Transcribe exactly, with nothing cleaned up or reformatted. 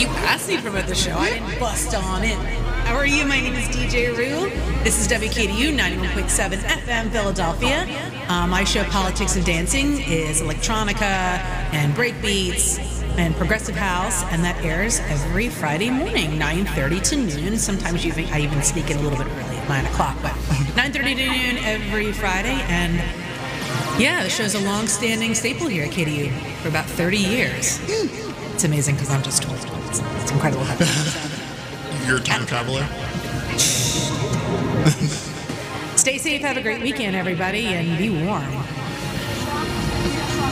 You asked me to promote the show. I didn't bust on it. How are you? My name is D J Rue. This is W K D U ninety-one point seven F M Philadelphia. Uh, my show, Politics and Dancing, is electronica and breakbeats and progressive house, and that airs every Friday morning, nine thirty to noon. Sometimes you think I even sneak in a little bit early at nine o'clock, but nine thirty to noon every Friday. And yeah, the show's a long-standing staple here at K D U for about thirty years. It's amazing because I'm just told. It's, it's incredible. You're a time traveler. Stay safe, have a great weekend, everybody, and be warm.